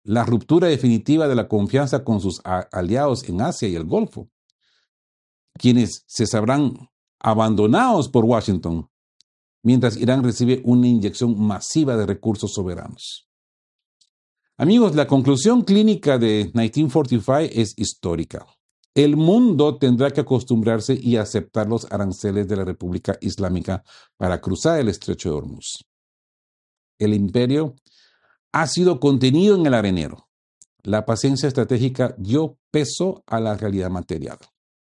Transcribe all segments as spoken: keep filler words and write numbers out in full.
la ruptura definitiva de la confianza con sus aliados en Asia y el Golfo, quienes se sabrán abandonados por Washington, mientras Irán recibe una inyección masiva de recursos soberanos. Amigos, la conclusión clínica de mil novecientos cuarenta y cinco es histórica. El mundo tendrá que acostumbrarse y aceptar los aranceles de la República Islámica para cruzar el estrecho de Hormuz. El imperio ha sido contenido en el arenero. La paciencia estratégica dio peso a la realidad material.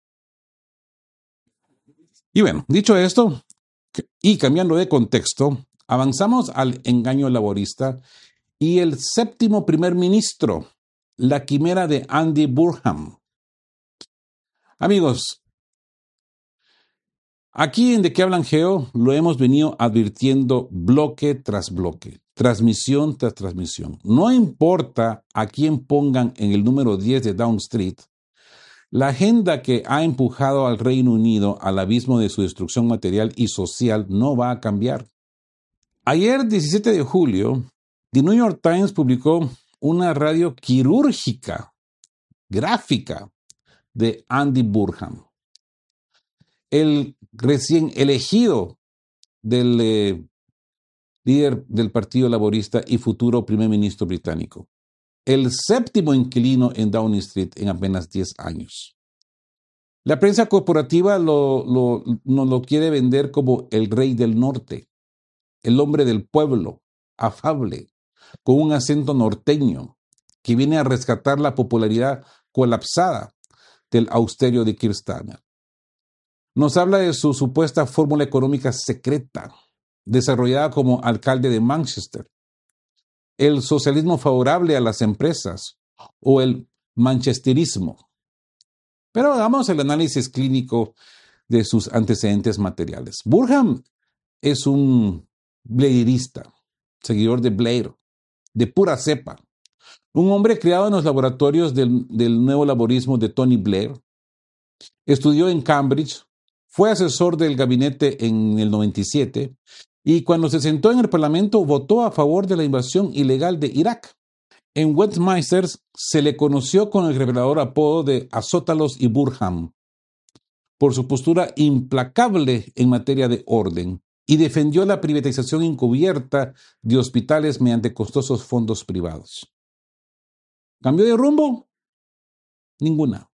Y bueno, dicho esto, y cambiando de contexto, avanzamos al engaño laborista y el séptimo primer ministro, la quimera de Andy Burnham. Amigos, aquí en De Qué Hablan Geo lo hemos venido advirtiendo bloque tras bloque, transmisión tras transmisión. No importa a quién pongan en el número diez de Downing Street, la agenda que ha empujado al Reino Unido al abismo de su destrucción material y social no va a cambiar. Ayer, diecisiete de julio, The New York Times publicó una radio quirúrgica, gráfica, de Andy Burnham, el recién elegido del eh, líder del Partido Laborista y futuro primer ministro británico, el séptimo inquilino en Downing Street en apenas diez años. La prensa corporativa lo, lo, nos lo quiere vender como el rey del norte, el hombre del pueblo, afable, con un acento norteño, que viene a rescatar la popularidad colapsada del austerio de Keir Starmer. Nos habla de su supuesta fórmula económica secreta, desarrollada como alcalde de Manchester, el socialismo favorable a las empresas o el manchesterismo. Pero hagamos el análisis clínico de sus antecedentes materiales. Burnham es un blairista, seguidor de Blair, de pura cepa. Un hombre criado en los laboratorios del, del nuevo laborismo de Tony Blair. Estudió en Cambridge, fue asesor del gabinete en el noventa y siete y cuando se sentó en el Parlamento votó a favor de la invasión ilegal de Irak. En Westminster se le conoció con el revelador apodo de Azótalos y Burnham por su postura implacable en materia de orden y defendió la privatización encubierta de hospitales mediante costosos fondos privados. ¿Cambió de rumbo? Ninguna.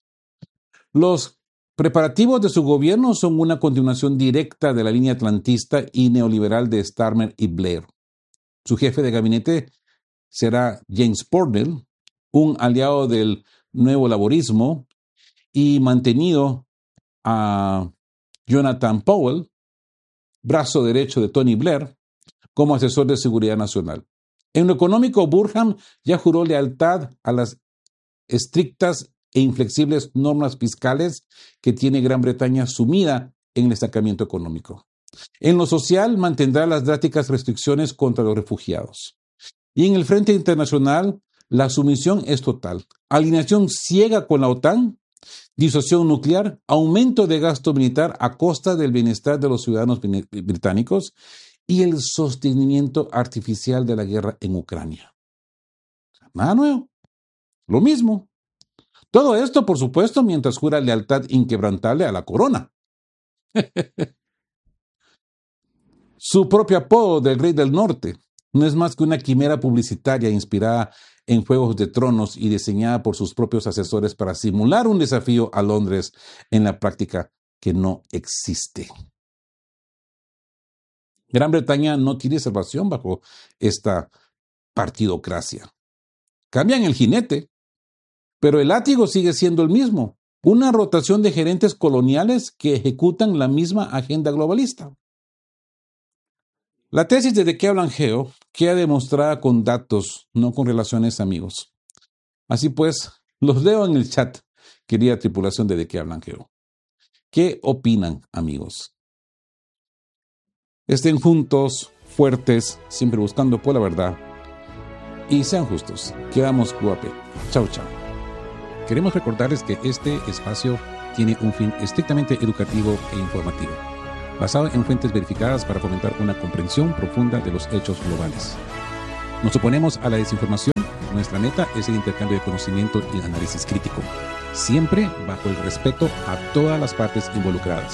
Los preparativos de su gobierno son una continuación directa de la línea atlantista y neoliberal de Starmer y Blair. Su jefe de gabinete será James Portnell, un aliado del nuevo laborismo, y mantenido a Jonathan Powell, brazo derecho de Tony Blair, como asesor de seguridad nacional. En lo económico, Burnham ya juró lealtad a las estrictas e inflexibles normas fiscales que tiene Gran Bretaña sumida en el estancamiento económico. En lo social, mantendrá las drásticas restricciones contra los refugiados. Y en el frente internacional, la sumisión es total. Alineación ciega con la OTAN, disuasión nuclear, aumento de gasto militar a costa del bienestar de los ciudadanos británicos y el sostenimiento artificial de la guerra en Ucrania. Nada nuevo. Lo mismo. Todo esto, por supuesto, mientras jura lealtad inquebrantable a la corona. Su propio apodo del Rey del Norte no es más que una quimera publicitaria inspirada en Juegos de Tronos y diseñada por sus propios asesores para simular un desafío a Londres en la práctica que no existe. Gran Bretaña no tiene salvación bajo esta partidocracia. Cambian el jinete, pero el látigo sigue siendo el mismo, una rotación de gerentes coloniales que ejecutan la misma agenda globalista. La tesis de De Qué Hablan Geo queda demostrada con datos, no con relaciones, amigos. Así pues, los leo en el chat, querida tripulación de De Qué Hablan Geo. ¿Qué opinan, amigos? Estén juntos, fuertes, siempre buscando por la verdad. Y sean justos. Quedamos guape. Chau, chau. Queremos recordarles que este espacio tiene un fin estrictamente educativo e informativo, basado en fuentes verificadas para fomentar una comprensión profunda de los hechos globales. Nos oponemos a la desinformación Nuestra meta es el intercambio de conocimiento y análisis crítico, siempre bajo el respeto a todas las partes involucradas.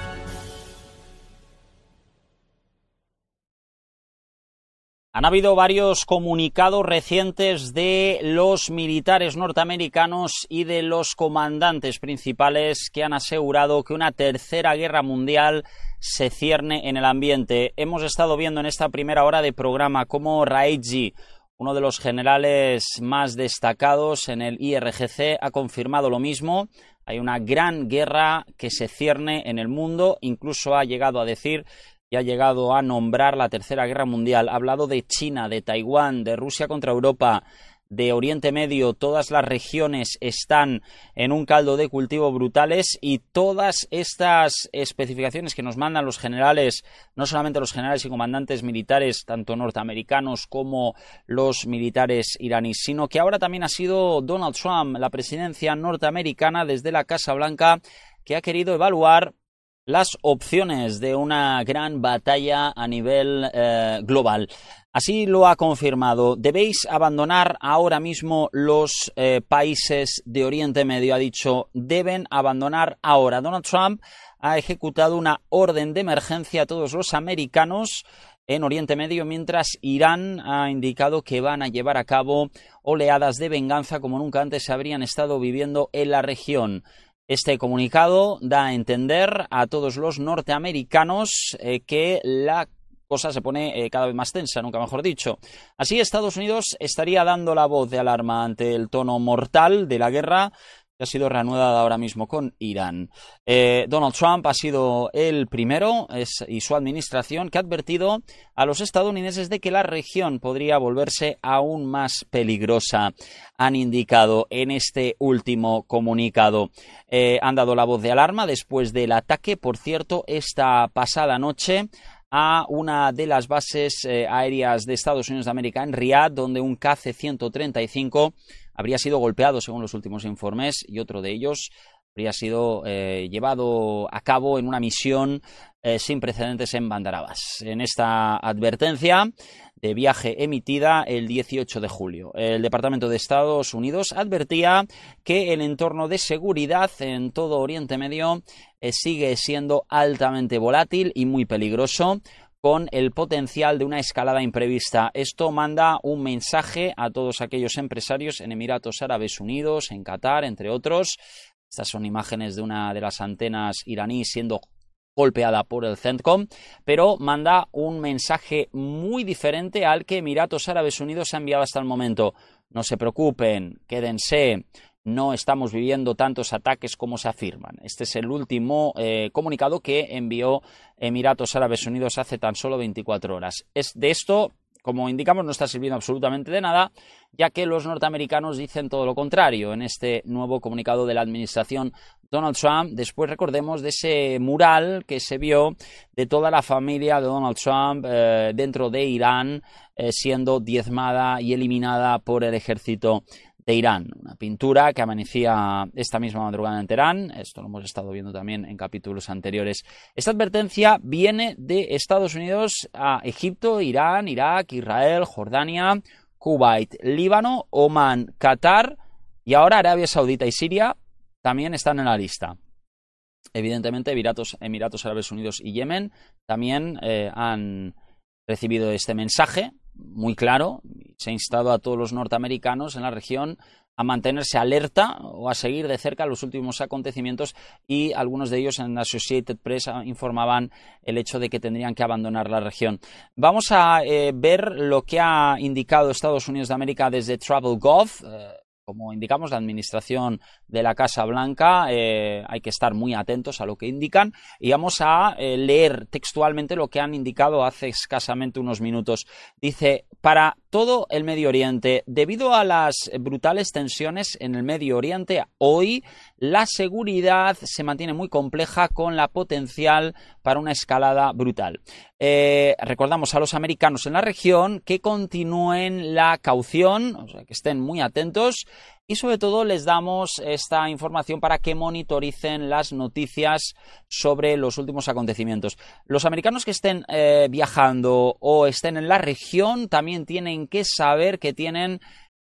Han habido varios comunicados recientes de los militares norteamericanos y de los comandantes principales que han asegurado que una tercera guerra mundial se cierne en el ambiente. Hemos estado viendo en esta primera hora de programa cómo Raisi, uno de los generales más destacados en el I R G C, ha confirmado lo mismo. Hay una gran guerra que se cierne en el mundo, incluso ha llegado a decir y ha llegado a nombrar la Tercera Guerra Mundial. Ha hablado de China, de Taiwán, de Rusia contra Europa, de Oriente Medio. Todas las regiones están en un caldo de cultivo brutales y todas estas especificaciones que nos mandan los generales, no solamente los generales y comandantes militares, tanto norteamericanos como los militares iraníes, sino que ahora también ha sido Donald Trump, la presidencia norteamericana desde la Casa Blanca, que ha querido evaluar las opciones de una gran batalla a nivel eh, global. Así lo ha confirmado. Debéis abandonar ahora mismo los eh, países de Oriente Medio, ha dicho, deben abandonar ahora. Donald Trump ha ejecutado una orden de emergencia a todos los americanos en Oriente Medio, mientras Irán ha indicado que van a llevar a cabo oleadas de venganza como nunca antes se habrían estado viviendo en la región. Este comunicado da a entender a todos los norteamericanos eh, que la cosa se pone eh, cada vez más tensa, nunca mejor dicho. Así, Estados Unidos estaría dando la voz de alarma ante el tono mortal de la guerra que ha sido reanudada ahora mismo con Irán. Eh, Donald Trump ha sido el primero es, y su administración que ha advertido a los estadounidenses de que la región podría volverse aún más peligrosa. Han indicado en este último comunicado. Eh, han dado la voz de alarma después del ataque, por cierto, esta pasada noche a una de las bases eh, aéreas de Estados Unidos de América en Riad, donde un K C ciento treinta y cinco habría sido golpeado, según los últimos informes, y otro de ellos habría sido eh, llevado a cabo en una misión eh, sin precedentes en Bandar Abbas. En esta advertencia de viaje emitida el dieciocho de julio, el Departamento de Estados Unidos advertía que el entorno de seguridad en todo Oriente Medio eh, sigue siendo altamente volátil y muy peligroso, con el potencial de una escalada imprevista. Esto manda un mensaje a todos aquellos empresarios en Emiratos Árabes Unidos, en Qatar, entre otros. Estas son imágenes de una de las antenas iraníes siendo golpeada por el CENTCOM, pero manda un mensaje muy diferente al que Emiratos Árabes Unidos ha enviado hasta el momento. No se preocupen, quédense. No estamos viviendo tantos ataques como se afirman. Este es el último eh, comunicado que envió Emiratos Árabes Unidos hace tan solo veinticuatro horas. Es de esto, como indicamos, no está sirviendo absolutamente de nada, ya que los norteamericanos dicen todo lo contrario en este nuevo comunicado de la administración Donald Trump. Después, recordemos, de ese mural que se vio de toda la familia de Donald Trump eh, dentro de Irán eh, siendo diezmada y eliminada por el ejército de Irán, una pintura que amanecía esta misma madrugada en Teherán. Esto lo hemos estado viendo también en capítulos anteriores. Esta advertencia viene de Estados Unidos a Egipto, Irán, Irak, Israel, Jordania, Kuwait, Líbano, Omán, Qatar y ahora Arabia Saudita y Siria también están en la lista. Evidentemente, Emiratos, Emiratos Árabes Unidos y Yemen también eh, han recibido este mensaje muy claro. Se ha instado a todos los norteamericanos en la región a mantenerse alerta o a seguir de cerca los últimos acontecimientos, y algunos de ellos en Associated Press informaban el hecho de que tendrían que abandonar la región. Vamos a eh, ver lo que ha indicado Estados Unidos de América desde Travel Gov. Eh, Como indicamos, la administración de la Casa Blanca, eh, hay que estar muy atentos a lo que indican, y vamos a eh, leer textualmente lo que han indicado hace escasamente unos minutos. Dice: para todo el Medio Oriente, debido a las brutales tensiones en el Medio Oriente, hoy la seguridad se mantiene muy compleja, con la potencial para una escalada brutal. Eh, recordamos a los americanos en la región que continúen la caución, o sea, que estén muy atentos, y sobre todo les damos esta información para que monitoricen las noticias sobre los últimos acontecimientos. Los americanos que estén eh, viajando o estén en la región también tienen que saber que tienen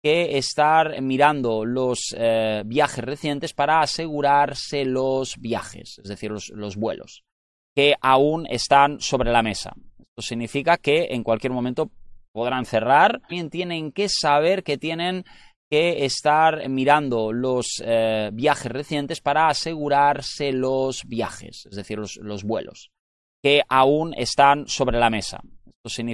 que estar mirando los eh, viajes recientes para asegurarse los viajes, es decir, los, los vuelos, que aún están sobre la mesa. Esto significa que en cualquier momento podrán cerrar. También tienen que saber que tienen que estar mirando los eh, viajes recientes para asegurarse los viajes, es decir, los, los vuelos, que aún están sobre la mesa. Esto significa